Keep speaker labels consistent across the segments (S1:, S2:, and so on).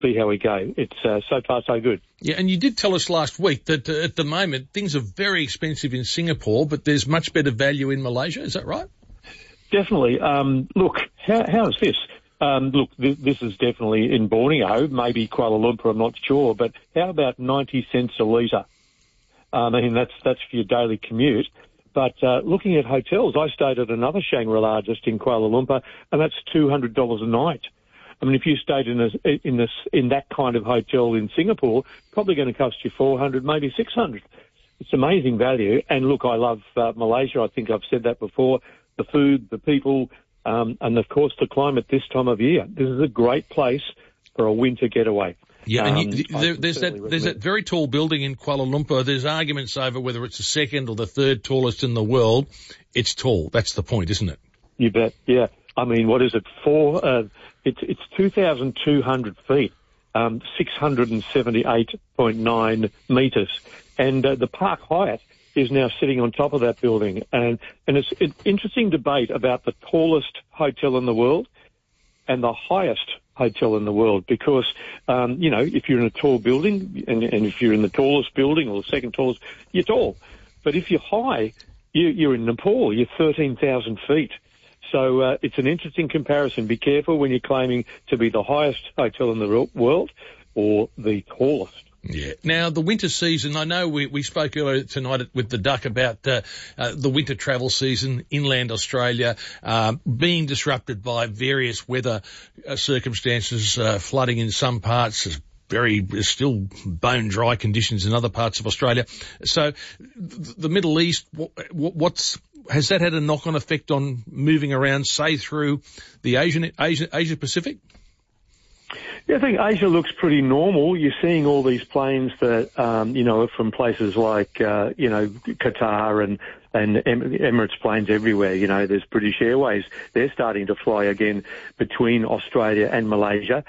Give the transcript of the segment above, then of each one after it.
S1: see how we go. It's so far so good.
S2: Yeah, and you did tell us last week that at the moment things are very expensive in Singapore, but there's much better value in Malaysia. Is that right?
S1: Definitely. Look, how is this? Look, this is definitely in Borneo, maybe Kuala Lumpur, I'm not sure, but how about 90 cents a litre? I mean, that's for your daily commute. But looking at hotels, I stayed at another Shangri-La just in Kuala Lumpur, and that's $200 a night. I mean, if you stayed in that kind of hotel in Singapore, probably going to cost you $400, maybe $600. It's amazing value. And look, I love Malaysia. I think I've said that before. The food, the people, and of course the climate this time of year. This is a great place for a winter getaway.
S2: Yeah, and there's that very tall building in Kuala Lumpur. There's arguments over whether it's the second or the third tallest in the world. It's tall. That's the point, isn't it?
S1: You bet. Yeah. I mean, what is it? It's 2,200 feet, 678.9 metres, and the Park Hyatt is now sitting on top of that building, and it's an interesting debate about the tallest hotel in the world and the highest hotel in the world, because if you're in a tall building and if you're in the tallest building or the second tallest, you're tall. But if you're high, you're in Nepal, you're 13,000 feet. So it's an interesting comparison. Be careful when you're claiming to be the highest hotel in the world or the tallest.
S2: Yeah. Now, the winter season, I know we spoke earlier tonight with the Duck about the winter travel season, inland Australia, being disrupted by various weather circumstances, flooding in some parts, still bone dry conditions in other parts of Australia. So the Middle East, has that had a knock-on effect on moving around, say, through the Asia Pacific?
S1: Yeah, I think Asia looks pretty normal. You're seeing all these planes that, from places like, Qatar and Emirates planes everywhere. There's British Airways. They're starting to fly again between Australia and Malaysia.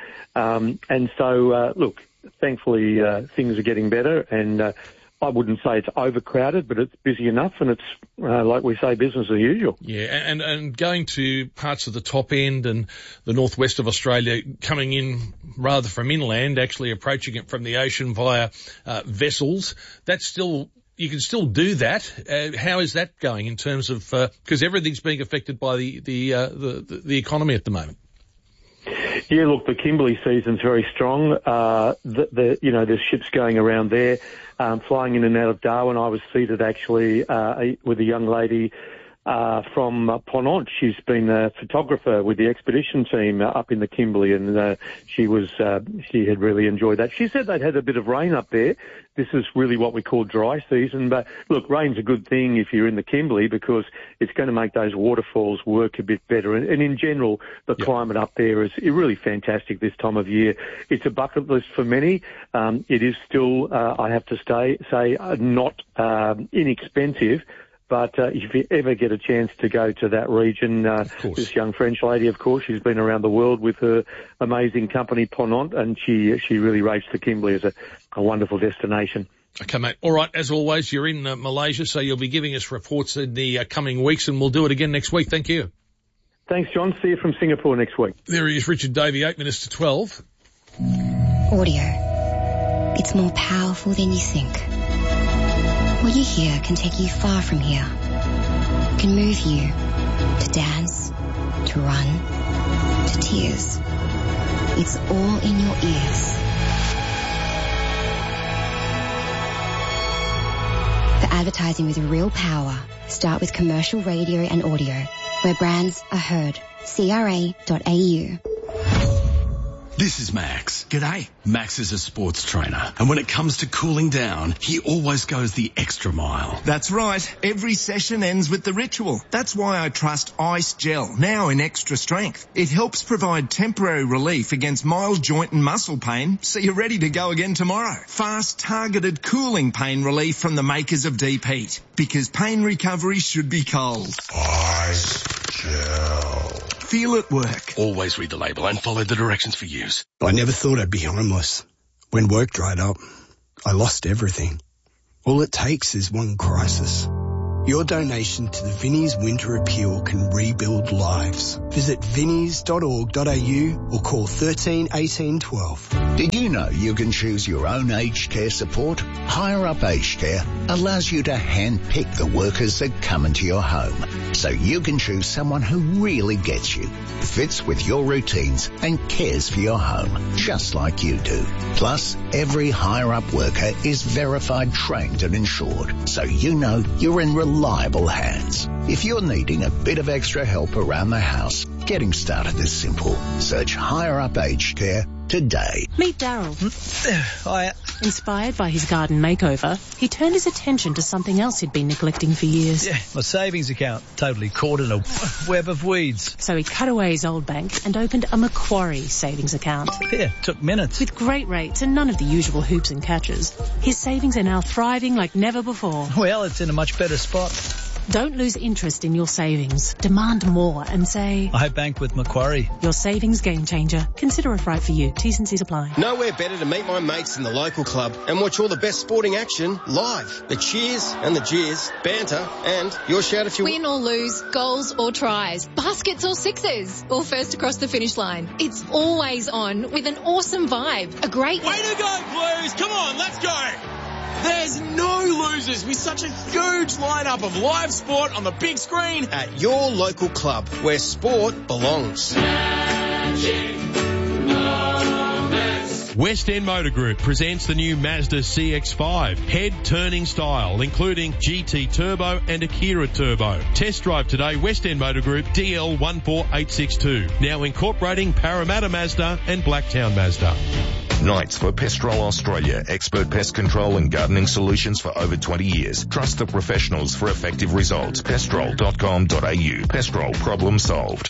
S1: Look, thankfully, things are getting better, and I wouldn't say it's overcrowded, but it's busy enough, and it's, like we say, business as usual.
S2: Yeah, and going to parts of the top end and the northwest of Australia, coming in rather from inland, actually approaching it from the ocean via vessels, you can still do that. How is that going in terms of, because everything's being affected by the economy at the moment?
S1: Yeah, look, the Kimberley season's very strong. There's ships going around there, flying in and out of Darwin. I was seated actually with a young lady from Ponant. She's been a photographer with the expedition team up in the Kimberley, and she had really enjoyed that. She said they'd had a bit of rain up there. This is really what we call dry season, but look, rain's a good thing if you're in the Kimberley, because it's going to make those waterfalls work a bit better. And in general, the climate up there is really fantastic this time of year. It's a bucket list for many. It is still, I have to say, not inexpensive. But if you ever get a chance to go to that region, this young French lady, of course, she's been around the world with her amazing company, Ponant, and she really rates the Kimberley as a wonderful destination.
S2: Okay, mate. All right, as always, you're in Malaysia, so you'll be giving us reports in the coming weeks, and we'll do it again next week. Thank you.
S1: Thanks, John. See you from Singapore next week.
S2: There he is, Richard Davey, 8 minutes to 12.
S3: Audio. It's more powerful than you think. What you hear can take you far from here, can move you to dance, to run, to tears. It's all in your ears. For advertising with real power, start with commercial radio and audio, where brands are heard. CRA.au.
S4: This is Max. G'day. Max is a sports trainer, and when it comes to cooling down, he always goes the extra mile.
S5: That's right. Every session ends with the ritual. That's why I trust Ice Gel, now in extra strength. It helps provide temporary relief against mild joint and muscle pain, so you're ready to go again tomorrow. Fast, targeted cooling pain relief from the makers of Deep Heat, because pain recovery should be cold.
S6: Ice Gel.
S5: Feel it work.
S4: Always read the label and follow the directions for use.
S6: I never thought I'd be homeless. When work dried up, I lost everything. All it takes is one crisis. Your donation to the Vinnie's Winter Appeal can rebuild lives. Visit vinnies.org.au or call 13 18 12.
S7: Did you know you can choose your own aged care support? Higher Up Aged Care allows you to handpick the workers that come into your home, so you can choose someone who really gets you, fits with your routines and cares for your home, just like you do. Plus, every Higher Up worker is verified, trained and insured, so you know you're in reliable hands. If you're needing a bit of extra help around the house, getting started is simple. Search Higher Up Aged Care today.
S8: Meet Daryl.
S9: Hiya.
S8: Inspired by his garden makeover, he turned his attention to something else he'd been neglecting for years.
S9: Yeah, my savings account. Totally caught in a web of weeds.
S8: So he cut away his old bank and opened a Macquarie savings account.
S9: Yeah, took minutes.
S8: With great rates and none of the usual hoops and catches, his savings are now thriving like never before.
S9: Well, it's in a much better spot.
S8: Don't lose interest in your savings. Demand more and say,
S9: I bank with Macquarie.
S8: Your savings game changer. Consider it right for you. T's and C's apply.
S10: Nowhere better to meet my mates in the local club and watch all the best sporting action live. The cheers and the jeers, banter, and your shout if you
S11: win or lose, goals or tries, baskets or sixes, or first across the finish line. It's always on with an awesome vibe. A great...
S12: Way to go, Blues! Come on, let's go! There's no losers with such a huge lineup of live sport on the big screen
S10: at your local club where sport belongs.
S13: West End Motor Group presents the new Mazda CX-5 head-turning style, including GT Turbo and Akira Turbo. Test drive today, West End Motor Group, DL 14862. Now incorporating Parramatta Mazda and Blacktown Mazda.
S14: Knights for Pestrol Australia, expert pest control and gardening solutions for over 20 years. Trust the professionals for effective results. Pestrol.com.au. Pestrol, problem solved.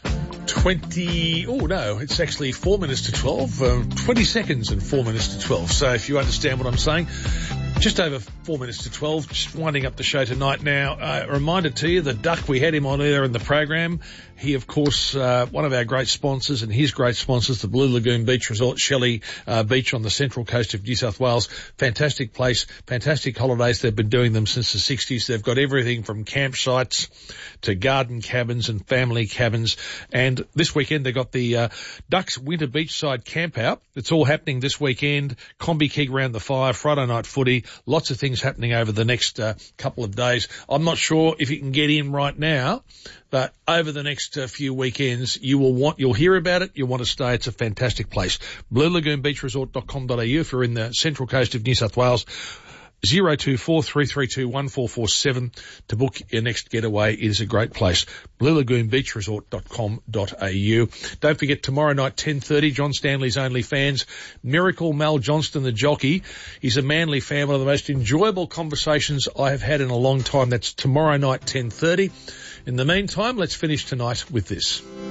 S2: It's actually 4 minutes to 12, 20 seconds and 4 minutes to 12. So if you understand what I'm saying, just over 4 minutes to 12, just winding up the show tonight now. A reminder to you, the Duck, we had him on earlier in the program. He, of course, one of our great sponsors, and his great sponsors, the Blue Lagoon Beach Resort, Shelley Beach on the central coast of New South Wales. Fantastic place, fantastic holidays. They've been doing them since the 60s. They've got everything from campsites to garden cabins and family cabins. And this weekend they've got the Ducks Winter Beachside Camp Out. It's all happening this weekend. Combi Keg around the fire, Friday night footy. Lots of things happening over the next couple of days. I'm not sure if you can get in right now, but over the next few weekends, you'll hear about it. You'll want to stay. It's a fantastic place. BlueLagoonBeachResort.com.au if you're in the central coast of New South Wales. 024-332-1447 to book your next getaway. It is a great place. BlueLagoonBeachResort.com.au. Don't forget, tomorrow night, 10:30, John Stanley's Only Fans. Miracle Mal Johnston, the jockey. He's a Manly fan. One of the most enjoyable conversations I have had in a long time. That's tomorrow night, 10:30. In the meantime, let's finish tonight with this.